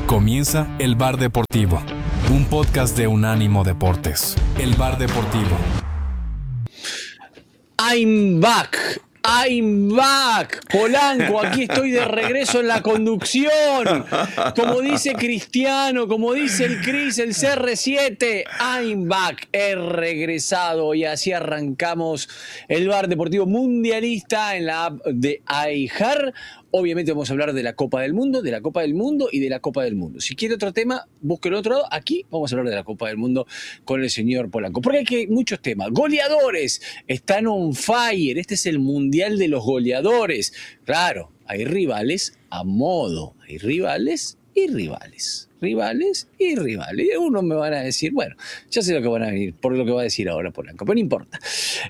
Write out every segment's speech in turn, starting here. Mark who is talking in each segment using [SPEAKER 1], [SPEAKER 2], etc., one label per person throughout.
[SPEAKER 1] Comienza El Bar Deportivo, un podcast de Unánimo Deportes. El Bar Deportivo.
[SPEAKER 2] I'm back. I'm back, Polanco, aquí estoy de regreso en la conducción. Como dice Cristiano, como dice el Cris, el CR7, I'm back, he regresado y así arrancamos el Bar Deportivo Mundialista en la app de iHeart. Obviamente vamos a hablar de la Copa del Mundo, de la Copa del Mundo y de la Copa del Mundo. Si quiere otro tema, busquen otro lado. Aquí vamos a hablar de la Copa del Mundo con el señor Polanco. Porque hay muchos temas. Goleadores están on fire. Este es el Mundial de los goleadores. Claro, hay rivales a modo. Hay rivales y rivales. Rivales y rivales. Y algunos me van a decir, bueno, ya sé lo que van a venir, por lo que va a decir ahora Polanco, pero no importa.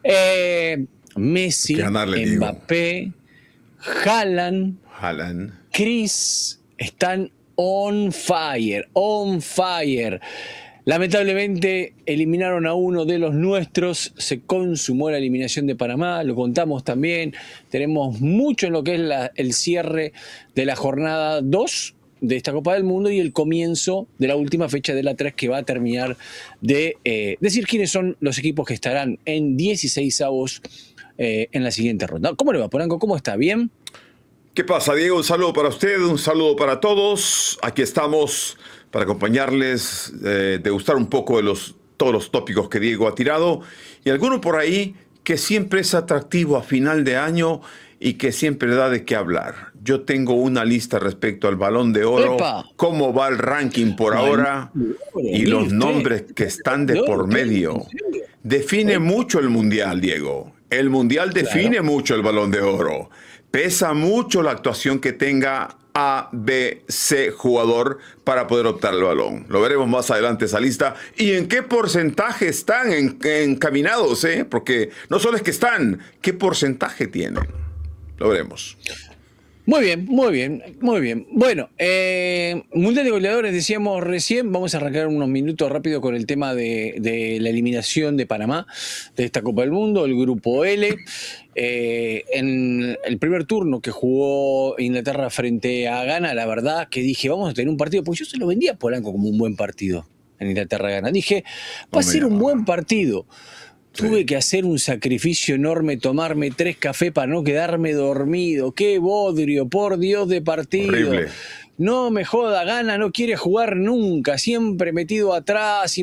[SPEAKER 2] Messi, Mbappé, Haaland, Chris están on fire. Lamentablemente eliminaron a uno de los nuestros, se consumó la eliminación de Panamá, lo contamos también. Tenemos mucho en lo que es el cierre de la jornada 2 de esta Copa del Mundo y el comienzo de la última fecha de la 3 que va a terminar de decir quiénes son los equipos que estarán en 16avos en la siguiente ronda. ¿Cómo le va, Polanco? ¿Cómo está? ¿Bien?
[SPEAKER 3] ¿Qué pasa, Diego? Un saludo para usted, un saludo para todos. Aquí estamos para acompañarles, degustar un poco de todos los tópicos que Diego ha tirado y alguno por ahí que siempre es atractivo a final de año y que siempre da de qué hablar. Yo tengo una lista respecto al Balón de Oro, ¡epa! Cómo va el ranking por ahora y los nombres que están de por medio. Define mucho el Mundial, Diego. El Mundial define mucho el Balón de Oro. Pesa mucho la actuación que tenga A, B, C jugador para poder optar el balón. Lo veremos más adelante esa lista. ¿Y en qué porcentaje están encaminados? Porque no solo es que están, ¿qué porcentaje tienen? Lo veremos.
[SPEAKER 2] Muy bien. Bueno, Mundial de Goleadores decíamos recién, vamos a arrancar unos minutos rápido con el tema de la eliminación de Panamá de esta Copa del Mundo, el Grupo L. En el primer turno que jugó Inglaterra frente a Ghana, la verdad que dije, vamos a tener un partido, porque yo se lo vendía a Polanco como un buen partido en Inglaterra-Ghana. Dije, va a ser un buen partido. Tuve que hacer un sacrificio enorme, tomarme 3 cafés para no quedarme dormido. ¡Qué bodrio, por Dios, de partido! Horrible. No me joda, Ghana no quiere jugar nunca. Siempre metido atrás y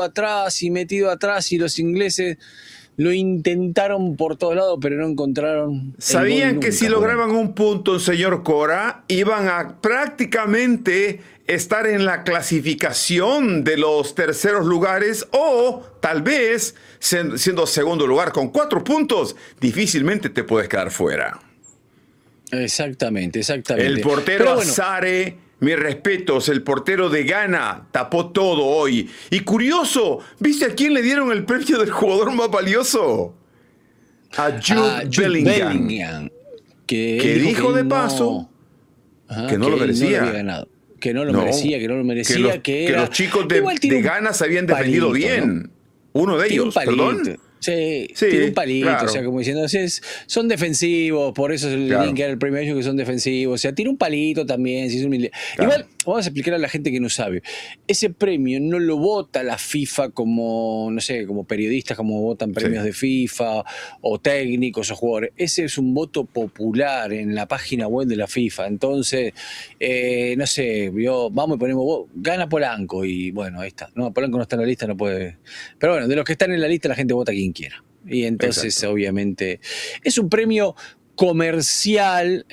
[SPEAKER 2] los ingleses lo intentaron por todos lados, pero no encontraron.
[SPEAKER 3] Sabían que si lograban un punto, señor Cora, iban a prácticamente estar en la clasificación de los terceros lugares o tal vez siendo segundo lugar con 4 puntos, difícilmente te puedes quedar fuera.
[SPEAKER 2] Exactamente.
[SPEAKER 3] El portero Azare, mis respetos, el portero de Ghana tapó todo hoy. Y curioso, ¿viste a quién le dieron el premio del jugador más valioso? A Jude Bellingham.
[SPEAKER 2] Que
[SPEAKER 3] dijo de paso que no lo merecía.
[SPEAKER 2] Que no lo merecía. Que
[SPEAKER 3] los chicos de Ghana se habían defendido bien. ¿No? Uno de ellos, perdón.
[SPEAKER 2] Sí, tiene un palito, claro. O sea, como diciendo, son defensivos, por eso le tienen que dar el premio a ellos que son defensivos. O sea, tiene un palito también, si es humilde. Claro. Igual, vamos a explicar a la gente que no sabe. Ese premio no lo vota la FIFA como, no sé, como periodistas, como votan premios de FIFA, o técnicos o jugadores. Ese es un voto popular en la página web de la FIFA. Entonces, no sé, vamos y ponemos, gana Polanco, y bueno, ahí está. No, Polanco no está en la lista, no puede. Pero bueno, de los que están en la lista, la gente vota a quien quiera. Y entonces, exacto, obviamente, es un premio comercial,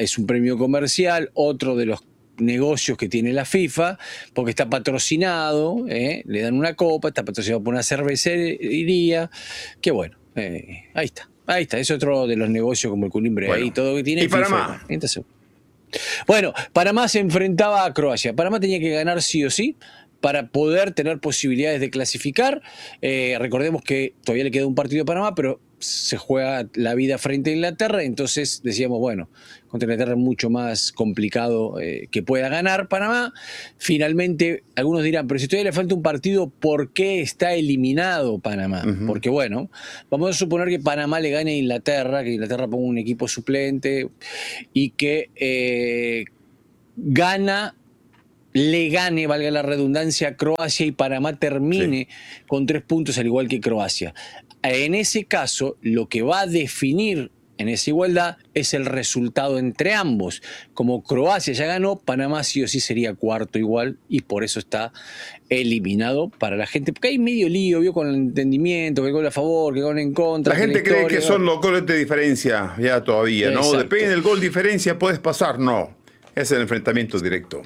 [SPEAKER 2] otro de los negocios que tiene la FIFA, porque está patrocinado, le dan una copa, está patrocinado por una cervecería, que bueno, ahí está, es otro de los negocios como el culimbre, ahí todo que tiene.
[SPEAKER 3] ¿Y FIFA? Panamá?
[SPEAKER 2] Entonces, bueno, Panamá se enfrentaba a Croacia. Panamá tenía que ganar sí o sí para poder tener posibilidades de clasificar. Recordemos que todavía le queda un partido a Panamá, pero se juega la vida frente a Inglaterra, entonces decíamos, bueno, contra Inglaterra es mucho más complicado que pueda ganar Panamá. Finalmente, algunos dirán, pero si todavía le falta un partido, ¿por qué está eliminado Panamá? Porque bueno, vamos a suponer que Panamá le gane a Inglaterra, que Inglaterra ponga un equipo suplente y que gana le gane, valga la redundancia, a Croacia y Panamá termine con 3 puntos al igual que Croacia. En ese caso, lo que va a definir en esa igualdad es el resultado entre ambos. Como Croacia ya ganó, Panamá sí o sí sería cuarto igual y por eso está eliminado para la gente. Porque hay medio lío, vio, con el entendimiento, que gol a favor, que gol en contra.
[SPEAKER 3] La gente cree que son los goles de diferencia ya todavía, ¿no?
[SPEAKER 2] Exacto.
[SPEAKER 3] Depende del gol diferencia, puedes pasar, no. Es el enfrentamiento directo.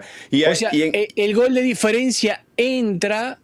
[SPEAKER 2] El gol de diferencia entra,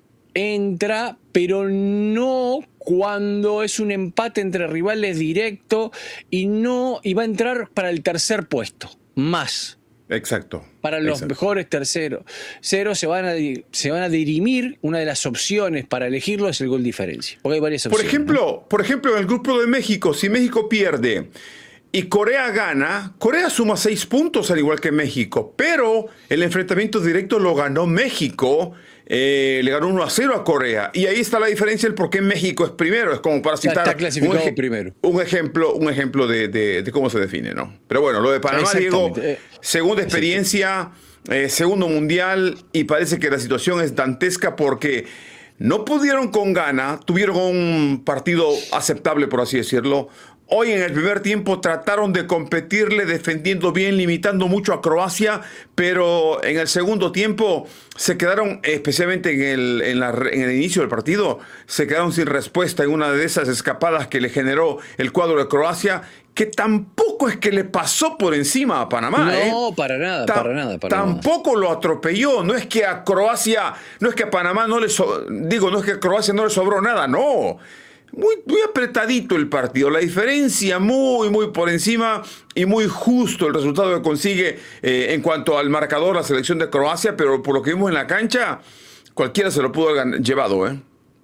[SPEAKER 2] pero no cuando es un empate entre rivales directo y va a entrar para el tercer puesto, más.
[SPEAKER 3] Exacto.
[SPEAKER 2] Para los mejores terceros. Se van a dirimir. Una de las opciones para elegirlo es el gol diferencia. Porque hay varias opciones.
[SPEAKER 3] Por ejemplo, en el grupo de México, si México pierde y Corea gana, Corea suma 6 puntos al igual que México, pero el enfrentamiento directo lo ganó México. Le ganó 1-0 a Corea. Y ahí está la diferencia, el por qué México es primero. Es como para citar
[SPEAKER 2] está clasificado primero.
[SPEAKER 3] Un ejemplo de cómo se define, ¿no? Pero bueno, lo de Panamá, Diego, segunda experiencia, segundo mundial, y parece que la situación es dantesca porque no pudieron con Ghana, tuvieron un partido aceptable, por así decirlo. Hoy en el primer tiempo trataron de competirle, defendiendo bien, limitando mucho a Croacia, pero en el segundo tiempo se quedaron, especialmente en el inicio del partido, se quedaron sin respuesta en una de esas escapadas que le generó el cuadro de Croacia, que tampoco es que le pasó por encima a Panamá.
[SPEAKER 2] No, para nada.
[SPEAKER 3] Tampoco lo atropelló. No es que a Croacia, no es que a Panamá no es que a Croacia no le sobró nada, no. Muy, muy apretadito el partido, la diferencia muy, muy por encima y muy justo el resultado que consigue en cuanto al marcador la selección de Croacia, pero por lo que vimos en la cancha, cualquiera se lo pudo haber llevado.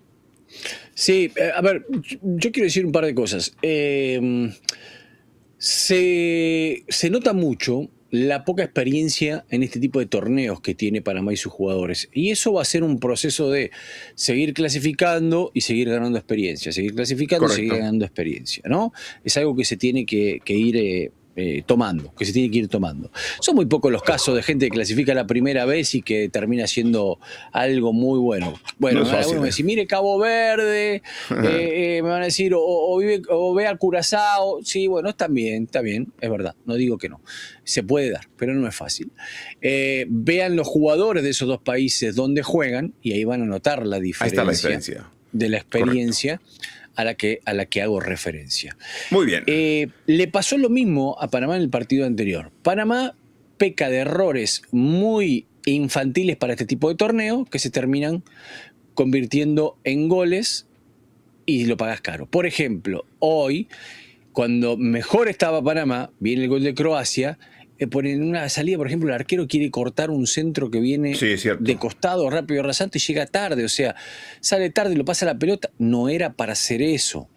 [SPEAKER 2] Sí, a ver, yo quiero decir un par de cosas. Se nota mucho la poca experiencia en este tipo de torneos que tiene Panamá y sus jugadores. Y eso va a ser un proceso de seguir clasificando y seguir ganando experiencia. Seguir clasificando y seguir ganando experiencia, ¿no? Es algo que se tiene que ir tomando, que se tiene que ir tomando. Son muy pocos los casos de gente que clasifica la primera vez y que termina siendo algo muy bueno. Bueno, me van a decir, mire Cabo Verde, me van a decir, o ve a Curazao. Sí, bueno, está bien, es verdad, no digo que no. Se puede dar, pero no es fácil. Vean los jugadores de esos dos países donde juegan y ahí van a notar la diferencia,
[SPEAKER 3] ahí está la diferencia
[SPEAKER 2] de la experiencia a la que hago referencia.
[SPEAKER 3] Muy bien.
[SPEAKER 2] Le pasó lo mismo a Panamá en el partido anterior. Panamá peca de errores muy infantiles para este tipo de torneo que se terminan convirtiendo en goles y lo pagas caro. Por ejemplo, hoy, cuando mejor estaba Panamá, viene el gol de Croacia. En una salida, por ejemplo, el arquero quiere cortar un centro que viene de costado, rápido, rasante, y llega tarde. O sea, sale tarde y lo pasa la pelota. No era para hacer eso.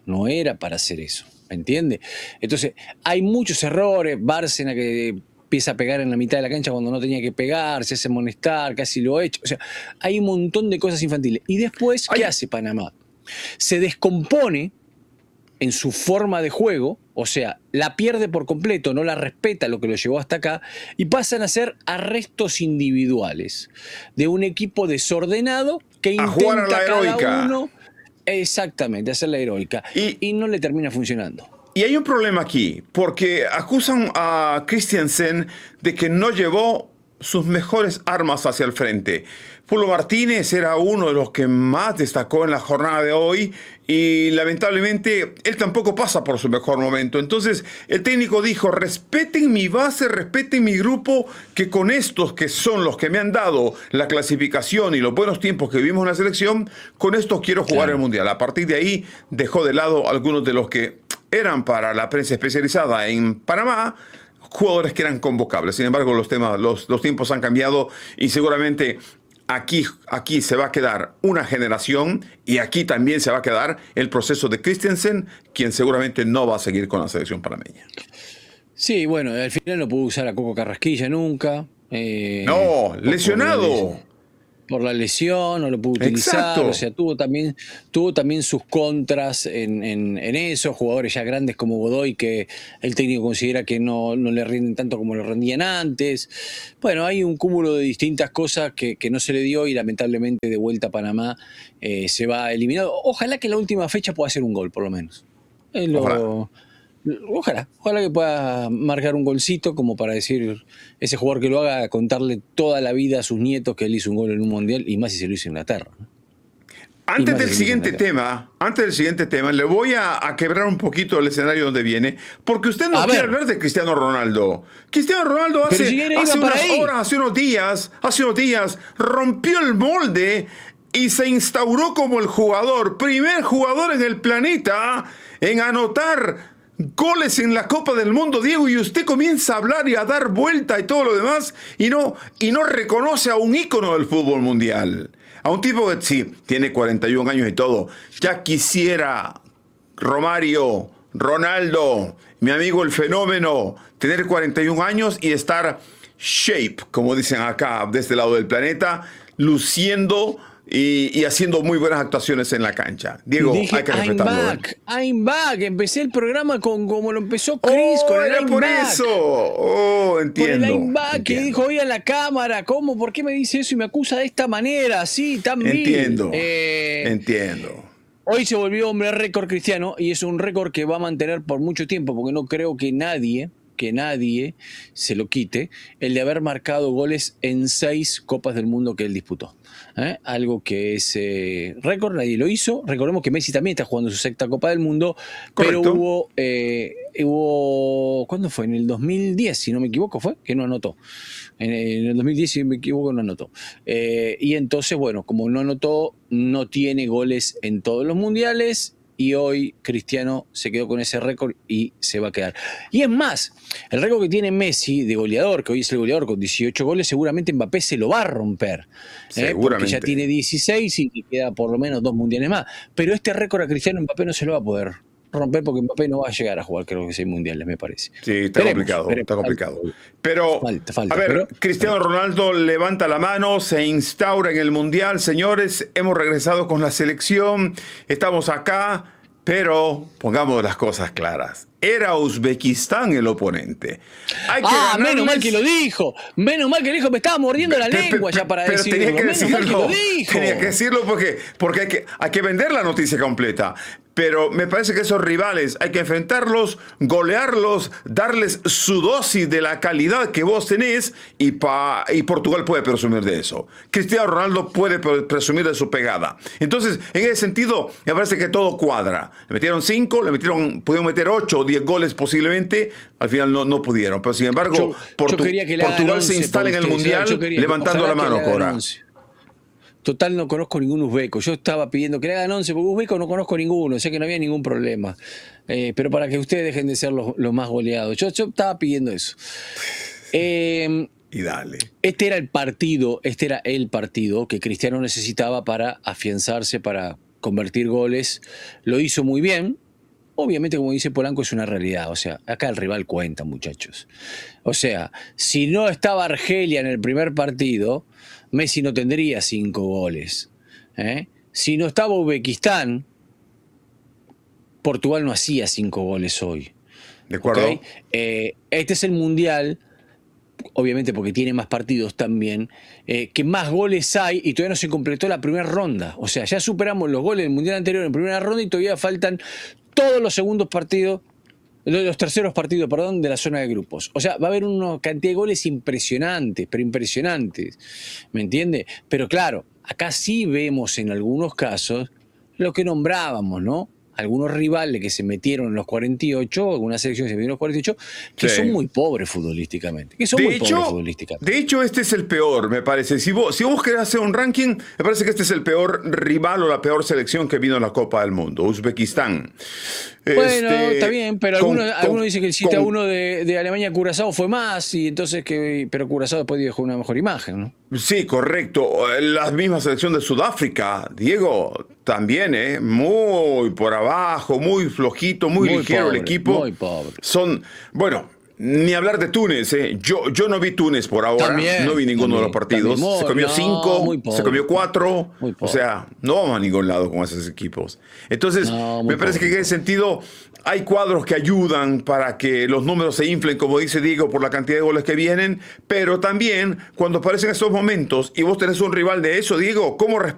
[SPEAKER 2] ¿Me entiende? Entonces, hay muchos errores. Bárcena que empieza a pegar en la mitad de la cancha cuando no tenía que pegar, se hace amonestar, casi lo ha hecho. O sea, hay un montón de cosas infantiles. Y después, ¿qué hace Panamá? Se descompone en su forma de juego, o sea, la pierde por completo, no la respeta, lo que lo llevó hasta acá, y pasan a ser arrestos individuales de un equipo desordenado que intenta cada uno, exactamente, hacer la heroica, y no le termina funcionando.
[SPEAKER 3] Y hay un problema aquí, porque acusan a Christiansen de que no llevó sus mejores armas hacia el frente. Pullo Martínez era uno de los que más destacó en la jornada de hoy y lamentablemente él tampoco pasa por su mejor momento. Entonces el técnico dijo, respeten mi base, respeten mi grupo, que con estos que son los que me han dado la clasificación y los buenos tiempos que vivimos en la selección, con estos quiero jugar el Mundial. A partir de ahí dejó de lado algunos de los que eran para la prensa especializada en Panamá, jugadores que eran convocables. Sin embargo, los tiempos han cambiado y seguramente aquí se va a quedar una generación y aquí también se va a quedar el proceso de Christensen, quien seguramente no va a seguir con la selección panameña.
[SPEAKER 2] Sí, bueno, al final no pudo usar a Coco Carrasquilla nunca.
[SPEAKER 3] No, lesionado.
[SPEAKER 2] por la lesión, no lo pudo utilizar.
[SPEAKER 3] Exacto.
[SPEAKER 2] O sea, tuvo también sus contras en eso. Jugadores ya grandes como Godoy, que el técnico considera que no le rinden tanto como le rendían antes. Bueno, hay un cúmulo de distintas cosas que no se le dio y lamentablemente de vuelta a Panamá se va eliminado. Ojalá que en la última fecha pueda hacer un gol, por lo menos. Ojalá que pueda marcar un golcito como para decir, ese jugador que lo haga, contarle toda la vida a sus nietos que él hizo un gol en un mundial, y más si se lo hizo en Inglaterra.
[SPEAKER 3] Antes del siguiente tema, le voy a quebrar un poquito el escenario donde viene, porque usted no quiere hablar de Cristiano Ronaldo. Cristiano Ronaldo hace unos días rompió el molde y se instauró como el primer jugador en el planeta en anotar goles en la Copa del Mundo, Diego, y usted comienza a hablar y a dar vuelta y todo lo demás, y no reconoce a un ícono del fútbol mundial. A un tipo que sí, tiene 41 años y todo. Ya quisiera Romario, Ronaldo, mi amigo el fenómeno, tener 41 años y estar shape, como dicen acá, de este lado del planeta, luciendo y haciendo muy buenas actuaciones en la cancha. Diego, hay que respetarlo.
[SPEAKER 2] I'm back. Empecé el programa como lo empezó Chris, con el
[SPEAKER 3] era
[SPEAKER 2] I'm
[SPEAKER 3] por
[SPEAKER 2] back.
[SPEAKER 3] eso. Entiendo.
[SPEAKER 2] Con el I'm back, que dijo hoy a la cámara, ¿cómo? ¿Por qué me dice eso y me acusa de esta manera, así, tan vil?
[SPEAKER 3] Entiendo.
[SPEAKER 2] Hoy se volvió hombre récord Cristiano, y es un récord que va a mantener por mucho tiempo, porque no creo que nadie se lo quite, el de haber marcado goles en 6 Copas del Mundo que él disputó. Algo que es récord, nadie lo hizo. Recordemos que Messi también está jugando su 6ª Copa del Mundo. Correcto. Pero hubo ¿cuándo fue? En el 2010, si no me equivoco, fue que no anotó. En el 2010, si no me equivoco, no anotó. Y entonces, bueno, como no anotó, no tiene goles en todos los mundiales. Y hoy Cristiano se quedó con ese récord y se va a quedar. Y es más, el récord que tiene Messi de goleador, que hoy es el goleador con 18 goles, seguramente Mbappé se lo va a romper. Porque ya tiene 16 y queda por lo menos 2 mundiales más. Pero este récord a Cristiano Mbappé no se lo va a poder romper, porque Mbappé no va a llegar a jugar, creo que 6 mundiales, me parece.
[SPEAKER 3] Sí, está complicado. Pero, a ver, Cristiano Ronaldo levanta la mano, se instaura en el Mundial. Señores, hemos regresado con la selección, estamos acá, pero pongamos las cosas claras. Era Uzbekistán el oponente.
[SPEAKER 2] Menos mal que lo dijo. Menos mal que lo dijo. Me estaba mordiendo la lengua ya para decirlo.
[SPEAKER 3] Tenía que decirlo.
[SPEAKER 2] Menos mal que lo dijo.
[SPEAKER 3] Tenía que decirlo porque hay que vender la noticia completa. Pero me parece que esos rivales hay que enfrentarlos, golearlos, darles su dosis de la calidad que vos tenés, y Portugal puede presumir de eso. Cristiano Ronaldo puede presumir de su pegada. Entonces, en ese sentido, me parece que todo cuadra. Le metieron 5, pudieron meter 8 o 10 goles posiblemente, al final no pudieron. Pero sin embargo, Portugal se instala en el Mundial levantando la mano, Cora.
[SPEAKER 2] Total, no conozco ningún uzbeco. Yo estaba pidiendo que le hagan 11, porque uzbeco no conozco ninguno, o sea que no había ningún problema. Pero para que ustedes dejen de ser los más goleados. Yo estaba pidiendo eso.
[SPEAKER 3] Y dale.
[SPEAKER 2] Este era el partido que Cristiano necesitaba para afianzarse, para convertir goles. Lo hizo muy bien. Obviamente, como dice Polanco, es una realidad. O sea, acá el rival cuenta, muchachos. O sea, si no estaba Argelia en el primer partido, Messi no tendría 5 goles. Si no estaba Uzbekistán, Portugal no hacía 5 goles hoy.
[SPEAKER 3] De acuerdo.
[SPEAKER 2] ¿Okay? Este es el Mundial, obviamente porque tiene más partidos también, que más goles hay, y todavía no se completó la primera ronda. O sea, ya superamos los goles del Mundial anterior en primera ronda y todavía faltan todos los terceros partidos, de la zona de grupos. O sea, va a haber una cantidad de goles impresionantes, pero impresionantes. ¿Me entiende? Pero claro, acá sí vemos en algunos casos lo que nombrábamos, ¿no? Algunos rivales que se metieron en los 48, algunas selecciones se metieron en los 48, que son muy pobres futbolísticamente.
[SPEAKER 3] De hecho, este es el peor, me parece. Si vos querés hacer un ranking, me parece que este es el peor rival o la peor selección que vino en la Copa del Mundo, Uzbekistán.
[SPEAKER 2] Bueno, está bien, pero algunos dicen que el 7-1 de Alemania-Curazao fue más, y entonces pero Curazao después dejó una mejor imagen, ¿no?
[SPEAKER 3] Sí, correcto. La misma selección de Sudáfrica, Diego, también, muy por abajo, muy flojito, muy ligero
[SPEAKER 2] pobre,
[SPEAKER 3] el equipo.
[SPEAKER 2] Muy pobre.
[SPEAKER 3] Ni hablar de Túnez. Yo no vi Túnez por ahora.
[SPEAKER 2] También,
[SPEAKER 3] no vi ninguno de los partidos. Se comió 5, se comió 4. O sea, no vamos a ningún lado con esos equipos. Entonces, me parece que en ese sentido hay cuadros que ayudan para que los números se inflen, como dice Diego, por la cantidad de goles que vienen. Pero también, cuando aparecen estos momentos y vos tenés un rival de eso, Diego, ¿cómo